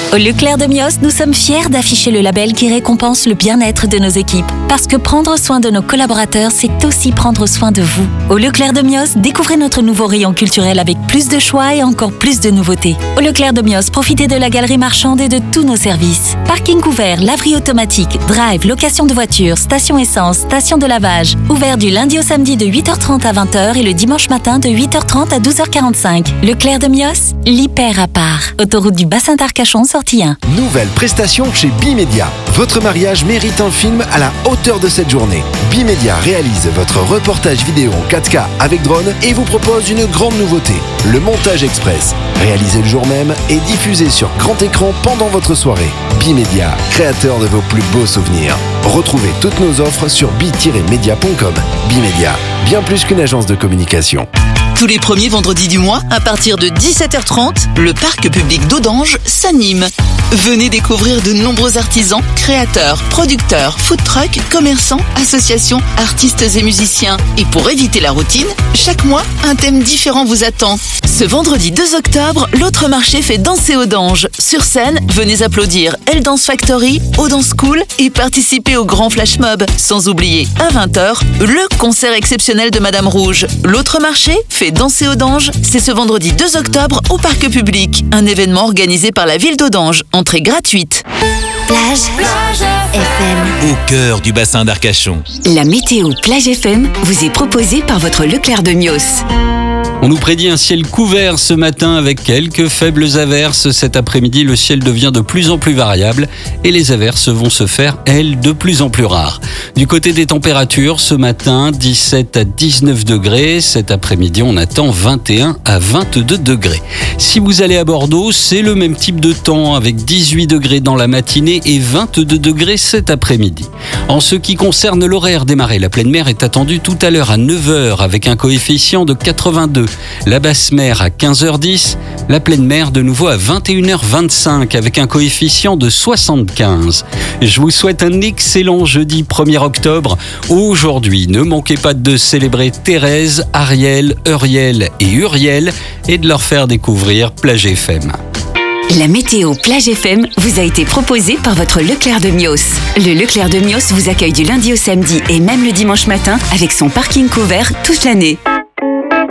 Au Leclerc de Mios, nous sommes fiers d'afficher le label qui récompense le bien-être de nos équipes. Parce que prendre soin de nos collaborateurs, c'est aussi prendre soin de vous. Au Leclerc de Mios, découvrez notre nouveau rayon culturel avec plus de choix et encore plus de nouveautés. Au Leclerc de Mios, profitez de la galerie marchande et de tous nos services. Parking ouvert, laverie automatique, drive, location de voitures, station essence, station de lavage. Ouvert du lundi au samedi de 8h30 à 20h et le dimanche matin de 8h30 à 12h45. Leclerc de Mios, l'hyper à part. Autoroute du bassin d'Arcachon, sortie 1. Nouvelle prestation chez Bimedia. Votre mariage mérite un film à la hauteur de cette journée. Bimedia réalise votre reportage vidéo en 4K avec drone et vous propose une grande nouveauté, le montage express. Réalisé le jour même et diffusé sur grand écran pendant votre soirée. Bimedia, créateur de vos plus beaux souvenirs. Retrouvez toutes nos offres sur bi-media.com. Bimedia, bien plus qu'une agence de communication. Tous les premiers vendredis du mois, à partir de 17h30, le parc public d'Audange s'anime. Venez découvrir de nombreux artisans, créateurs, producteurs, food trucks, commerçants, associations, artistes et musiciens. Et pour éviter la routine, chaque mois, un thème différent vous attend. Ce vendredi 2 octobre, l'autre marché fait danser Audange. Sur scène, venez applaudir Elle Dance Factory, Audance School et participer au grand flash mob. Sans oublier, à 20h, le concert exceptionnel de Madame Rouge. L'autre marché fait danser Audange, c'est ce vendredi 2 octobre au parc public. Un événement organisé par la ville d'Audange. Entrée gratuite. Plage FM. Au cœur du bassin d'Arcachon. La météo Plage FM vous est proposée par votre Leclerc de Mios. On nous prédit un ciel couvert ce matin avec quelques faibles averses. Cet après-midi, le ciel devient de plus en plus variable et les averses vont se faire, elles, de plus en plus rares. Du côté des températures, ce matin, 17 à 19 degrés. Cet après-midi, on attend 21 à 22 degrés. Si vous allez à Bordeaux, c'est le même type de temps avec 18 degrés dans la matinée et 22 degrés cet après-midi. En ce qui concerne l'horaire des marées, la pleine mer est attendue tout à l'heure à 9h avec un coefficient de 82. La basse mer à 15h10, la pleine mer de nouveau à 21h25 avec un coefficient de 75. Je vous souhaite un excellent jeudi 1er octobre. Aujourd'hui, ne manquez pas de célébrer Thérèse, Ariel, Euriel et Uriel et de leur faire découvrir Plage FM. La météo Plage FM vous a été proposée par votre Leclerc de Mios. Le Leclerc de Mios vous accueille du lundi au samedi et même le dimanche matin avec son parking couvert toute l'année.